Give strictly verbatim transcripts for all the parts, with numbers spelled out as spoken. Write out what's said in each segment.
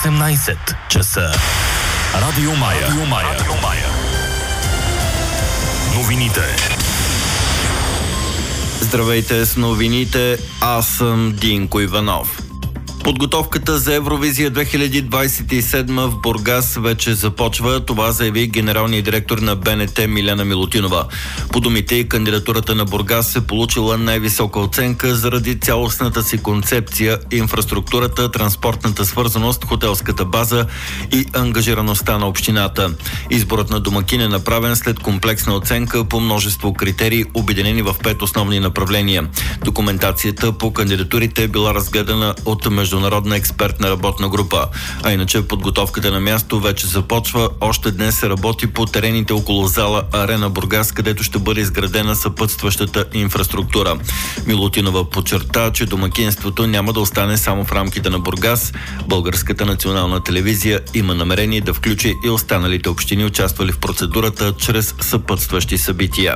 осемнайсет часа. Радио Мая. Радио Мая. Радио Мая. Новините. Здравейте с новините, аз съм Динко Иванов. Подготовката за Евровизия две хиляди двайсет и седма в Бургас вече започва. Това заяви генералният директор на Б Н Т Милена Милутинова. По думите й, кандидатурата на Бургас е получила най-висока оценка заради цялостната си концепция, инфраструктурата, транспортната свързаност, хотелската база и ангажираността на общината. Изборът на домакин е направен след комплексна оценка по множество критерии, обединени в пет основни направления. Документацията по кандидатурите е била разгледана от международна експертна работна група. А иначе подготовката на място вече започва. Още днес се работи по терените около зала Арена Бургас, където ще бъде изградена съпътстващата инфраструктура. Милутинова подчерта, че домакинството няма да остане само в рамките на Бургас. Българската национална телевизия има намерение да включи и останалите общини, участвали в процедурата, чрез съпътстващи събития.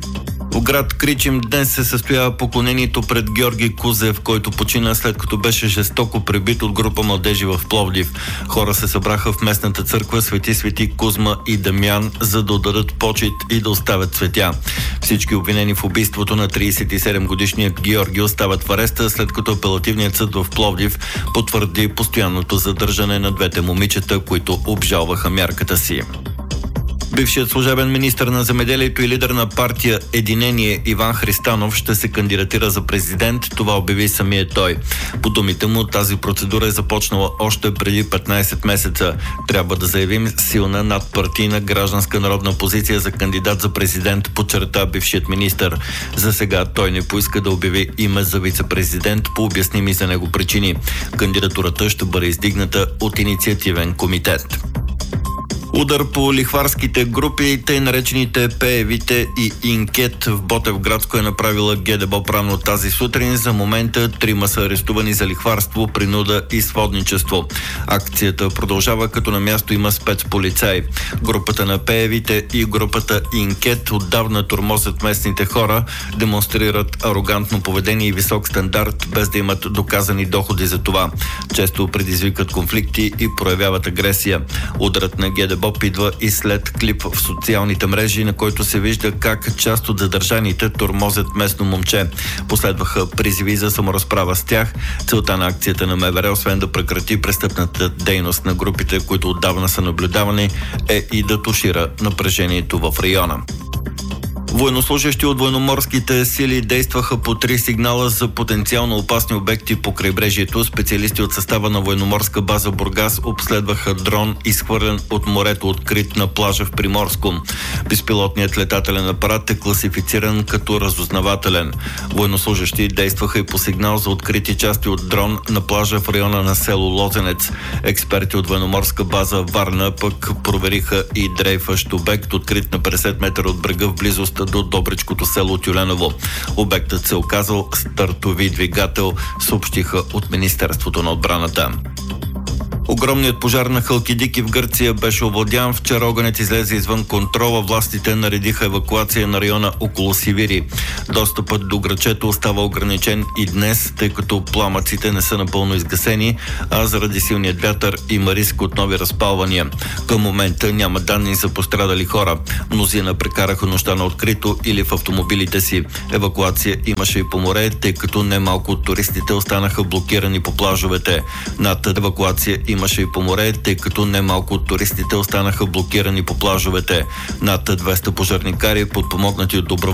В град Кричим днес се състоява поклонението пред Георги Кузев, който почина след като беше жестоко пребит от група младежи в Пловдив. Хора се събраха в местната църква Свети Свети Кузма и Дамян, за да отдадат почит и да оставят цветя. Всички обвинени в убийството на трийсет и седем годишният Георги остават в ареста, след като апелативният съд в Пловдив потвърди постоянното задържане на двете момичета, които обжалваха мярката си. Бившият служебен министър на земеделието и лидер на партия Единение Иван Христанов ще се кандидатира за президент. Това обяви самия той. По думите му, тази процедура е започнала още преди петнайсет месеца. Трябва да заявим силна надпартийна гражданска народна позиция за кандидат за президент, подчерта бившият министър. За сега той не поиска да обяви име за вице-президент по обясними за него причини. Кандидатурата ще бъде издигната от инициативен комитет. Удар по лихварските групи, тъй наречените Пеевите и Инкет в Ботевградско е направила ГДБОП рано тази сутрин. За момента трима са арестувани за лихварство, принуда и сводничество. Акцията продължава, като на място има спецполицаи. Групата на Пеевите и групата Инкет отдавна тормозят местните хора, демонстрират арогантно поведение и висок стандарт, без да имат доказани доходи за това. Често предизвикат конфликти и проявяват агресия. Ударът на ГДБОП идва и след клип в социалните мрежи, на който се вижда как част от задържаните тормозят местно момче. Последваха призиви за саморазправа с тях. Целта на акцията на МВР, освен да прекрати престъпната дейност на групите, които отдавна са наблюдавани, е и да тушира напрежението в района. Военнослужащи от военноморските сили действаха по три сигнала за потенциално опасни обекти по крайбрежието. Специалисти от състава на военноморска база Бургас обследваха дрон, изхвърлен от морето, открит на плажа в Приморско. Безпилотният летателен апарат е класифициран като разузнавателен. Военнослужащи действаха и по сигнал за открити части от дрон на плажа в района на село Лозенец. Експерти от военноморска база Варна пък провериха и дрейфащ обект, открит на петдесет метра от брега в близост до добричкото село Тюленово. Обектът се оказал стартови двигател, съобщиха от Министерството на отбраната. Огромният пожар на Халкидики в Гърция беше овладян. Вчера огънят излезе извън контрола. Властите наредиха евакуация на района около Сивири. Достъпът до грачето остава ограничен и днес, тъй като пламъците не са напълно изгасени, а заради силният вятър има риск от нови разпалвания. Към момента няма данни за пострадали хора. Мнозина прекараха нощта на открито или в автомобилите си. Евакуация имаше и по море, тъй като немалко от туристите останаха блокирани по плажовете. Над евакуация има Имаше и по море, тъй като немалко от туристите останаха блокирани по плажовете. Над двеста пожарникари, подпомогнати от доброволци,